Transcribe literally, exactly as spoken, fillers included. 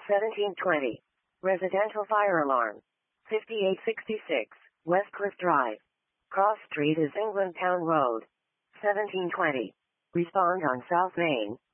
seventeen twenty. Residential fire alarm. fifty-eight sixty-six, West Cliff Drive. Cross Street is England Town Road. seventeen twenty. Respond on South Main.